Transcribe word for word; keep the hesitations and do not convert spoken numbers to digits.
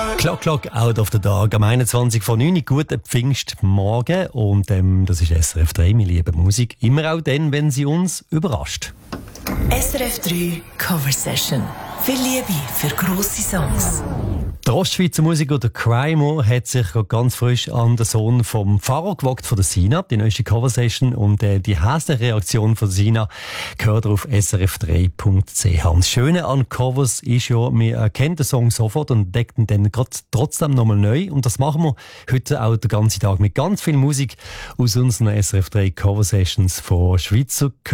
Clock Clock Out of the Dark am einundzwanzig vor neun. Guten Pfingstmorgen. Und ähm, das ist S R F drei. Wir lieben Musik. Immer auch dann, wenn sie uns überrascht. S R F drei Cover Session. Viel Liebe für grosse Songs. Der Ostschweizer Musiker der Crymo hat sich gerade ganz frisch an den Sohn vom Pfarrer gewagt von der Sina, die neueste Coversession. Und äh, die erste Reaktion von Sina gehört ihr auf S R F drei Punkt c h. Und das Schöne an Covers ist ja, wir erkennen den Song sofort und entdecken den gerade trotzdem nochmal neu. Und das machen wir heute auch den ganzen Tag mit ganz viel Musik aus unseren S R F drei Coversessions von Schweizer